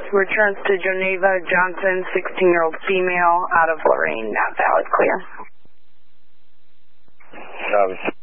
Returns to Geneva Johnson, 16-year-old female, out of Lorraine, not valid, clear.